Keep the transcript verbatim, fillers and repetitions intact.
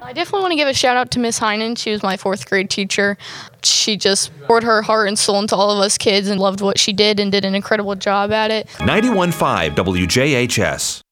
I definitely want to give a shout out to Miss Heinen. She was my fourth grade teacher. She just poured her heart and soul into all of us kids and loved what she did and did an incredible job at it. ninety-one point five W J H S.